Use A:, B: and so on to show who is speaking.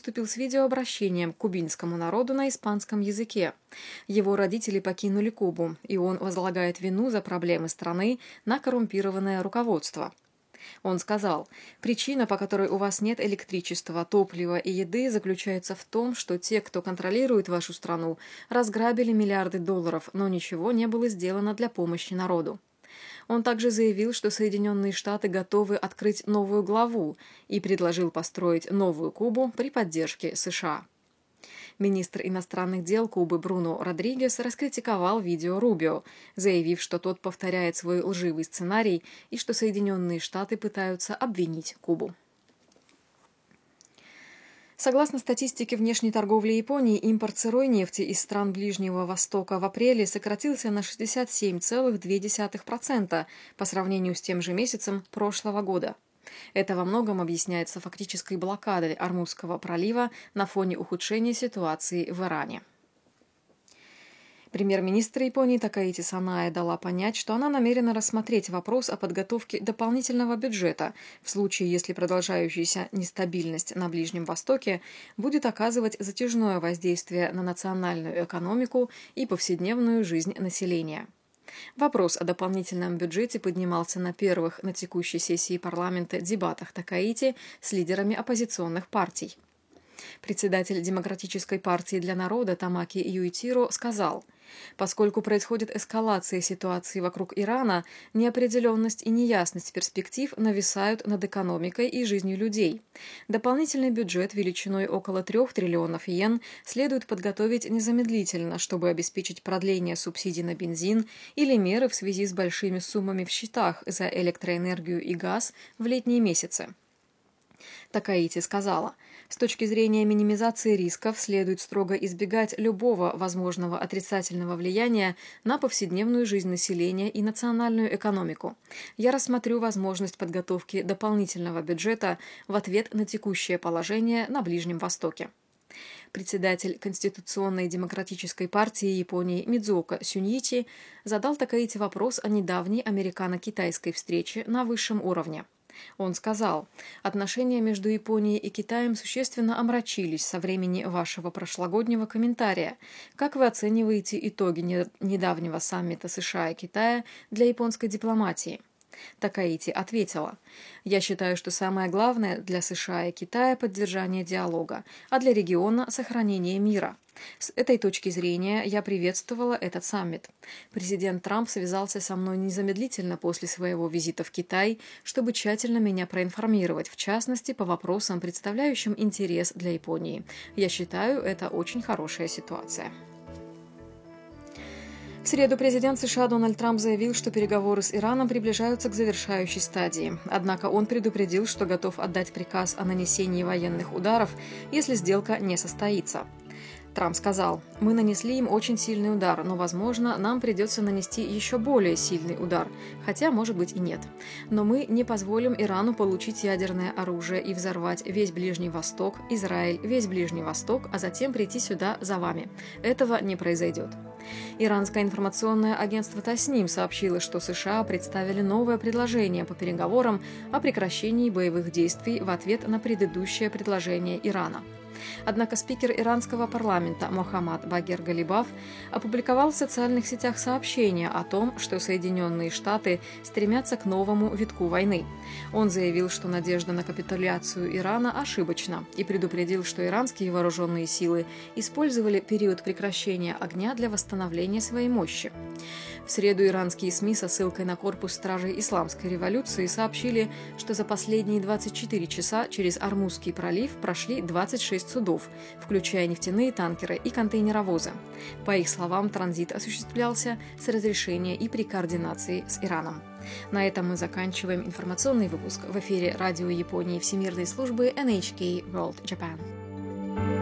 A: выступил с видеообращением к кубинскому народу на испанском языке. Его родители покинули Кубу, и он возлагает вину за проблемы страны на коррумпированное руководство. Он сказал: «Причина, по которой у вас нет электричества, топлива и еды, заключается в том, что те, кто контролирует вашу страну, разграбили миллиарды долларов, но ничего не было сделано для помощи народу». Он также заявил, что Соединенные Штаты готовы открыть новую главу и предложил построить новую Кубу при поддержке США. Министр иностранных дел Кубы Бруно Родригес раскритиковал видео Рубио, заявив, что тот повторяет свой лживый сценарий и что Соединенные Штаты пытаются обвинить Кубу. Согласно статистике внешней торговли Японии, импорт сырой нефти из стран Ближнего Востока в апреле сократился на 67,2% по сравнению с тем же месяцем прошлого года. Это во многом объясняется фактической блокадой Ормузского пролива на фоне ухудшения ситуации в Иране. Премьер-министр Японии Такаити Санае дала понять, что она намерена рассмотреть вопрос о подготовке дополнительного бюджета в случае, если продолжающаяся нестабильность на Ближнем Востоке будет оказывать затяжное воздействие на национальную экономику и повседневную жизнь населения. Вопрос о дополнительном бюджете поднимался на первых на текущей сессии парламента дебатах Такаити с лидерами оппозиционных партий. Председатель Демократической партии для народа Тамаки Юитиро сказал: «Поскольку происходит эскалация ситуации вокруг Ирана, неопределенность и неясность перспектив нависают над экономикой и жизнью людей. Дополнительный бюджет величиной около 3 триллионов йен следует подготовить незамедлительно, чтобы обеспечить продление субсидий на бензин или меры в связи с большими суммами в счетах за электроэнергию и газ в летние месяцы». Такаити сказала: «С точки зрения минимизации рисков следует строго избегать любого возможного отрицательного влияния на повседневную жизнь населения и национальную экономику. Я рассмотрю возможность подготовки дополнительного бюджета в ответ на текущее положение на Ближнем Востоке». Председатель Конституционной демократической партии Японии Мидзуока Сюньичи задал Такаити вопрос о недавней американо-китайской встрече на высшем уровне. Он сказал: «Отношения между Японией и Китаем существенно омрачились со времени вашего прошлогоднего комментария. Как вы оцениваете итоги недавнего саммита США и Китая для японской дипломатии?» Такаити ответила: «Я считаю, что самое главное для США и Китая – поддержание диалога, а для региона – сохранение мира. С этой точки зрения я приветствовала этот саммит. Президент Трамп связался со мной незамедлительно после своего визита в Китай, чтобы тщательно меня проинформировать, в частности, по вопросам, представляющим интерес для Японии. Я считаю, это очень хорошая ситуация». В среду президент США Дональд Трамп заявил, что переговоры с Ираном приближаются к завершающей стадии. Однако он предупредил, что готов отдать приказ о нанесении военных ударов, если сделка не состоится. Трамп сказал: «Мы нанесли им очень сильный удар, но, возможно, нам придется нанести еще более сильный удар, хотя, может быть, и нет. Но мы не позволим Ирану получить ядерное оружие и взорвать весь Ближний Восток, Израиль, весь Ближний Восток, а затем прийти сюда за вами. Этого не произойдет». Иранское информационное агентство Тасним сообщило, что США представили новое предложение по переговорам о прекращении боевых действий в ответ на предыдущее предложение Ирана. Однако спикер иранского парламента Мохаммад Багер Галибаф опубликовал в социальных сетях сообщение о том, что Соединенные Штаты стремятся к новому витку войны. Он заявил, что надежда на капитуляцию Ирана ошибочна, и предупредил, что иранские вооруженные силы использовали период прекращения огня для восстановления своей мощи. В среду иранские СМИ со ссылкой на корпус стражей Исламской революции сообщили, что за последние 24 часа через Ормузский пролив прошли 26 судов, включая нефтяные танкеры и контейнеровозы. По их словам, транзит осуществлялся с разрешения и при координации с Ираном. На этом мы заканчиваем информационный выпуск. В эфире радио Японии Всемирной службы NHK World Japan.